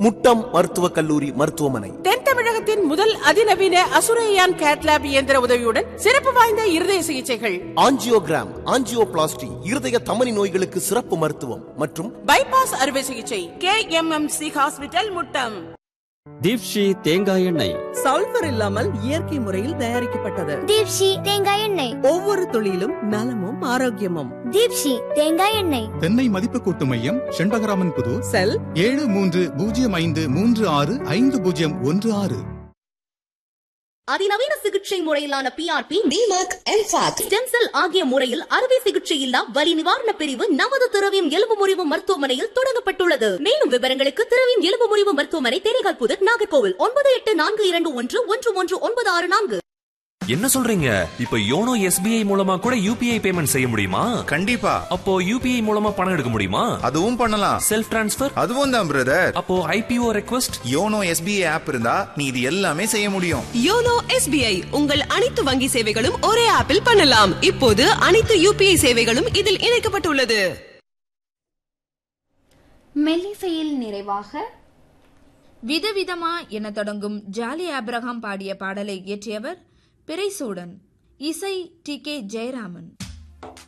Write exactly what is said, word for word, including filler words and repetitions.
முட்டம் மருத்துவக் கல்லூரி மருத்துவமனை. தென் தமிழகத்தின் முதல் அதிநவீன அசுரையான் கேட்லாப் இயந்திர உதவியுடன் சிறப்பு வாய்ந்த இருதய சிகிச்சைகள், ஆஞ்சியோகிராம், ஆஞ்சியோபிளாஸ்டி, இருதய தமனி நோய்களுக்கு சிறப்பு மருத்துவம் மற்றும் பைபாஸ் அறுவை சிகிச்சை. K M M C hospital, Muttam. Deepshi தேங்காய் எண்ணெய் சல்பர் இல்லாமல் இயற்கை முறையில் தயாரிக்கப்பட்டது. தீப்ஷி தேங்காய் எண்ணெய், ஒவ்வொரு துளியிலும் நலமும் ஆரோக்கியமும். தீப்ஷி தேங்காய் எண்ணெய். தென்னை மதிப்பு கூட்டு மையம், செண்பகராமன் புதூர், செல் ஏழு மூன்று பூஜ்ஜியம் ஐந்து மூன்று ஆறு ஐந்து பூஜ்ஜியம் ஒன்று ஆறு. அதிநவீன சிகிச்சை முறையிலான B R B, stem cell ஆகிய முறையில் அறுவை சிகிச்சை இல்லா வலி நிவாரண பிரிவு நமது திரவியம் எலும்பு முறிவு மருத்துவமனையில் தொடங்கப்பட்டுள்ளது. மேலும் விவரங்களுக்கு திரவியம் எலும்பு முறிவு மருத்துவமனை, தேரைகால் புதர், நாகர்கோவில். ஒன்பது எட்டு நான்கு இரண்டு ஒன்று ஒன்று ஒன்று ஒன்பது ஆறு நான்கு. என்ன சொல்றீங்க? இப்ப யோனோ எஸ்பிஐ மூலமா கூட யூபிஐ பேமெண்ட் செய்ய முடியுமா? கண்டிப்பா. அப்போ யூபிஐ மூலமா பணம் எடுக்க முடியுமா? அதுவும் பண்ணலாம். Self transfer? அதுவும் தான் பிரதர். அப்போ IPO request? YONO SBI app இருந்தா நீ இது எல்லாமே செய்ய முடியும். யோனோ எஸ்பிஐ உங்கள் அனைத்து வங்கி சேவைகளும் ஒரே ஆப்பில் பண்ணலாம். இப்போது அனைத்து யூபிஐ சேவைகளும் இதில் இணைக்கப்பட்டுள்ளது. மெல்லிசையில் நிறைவாக விதவிதமா என தொடங்கும் ஜாலி ஆப்ரஹாம் பாடிய பாடலை இயற்றியவர் பிறைசூடன், இசை டி கே ஜெயராமன்.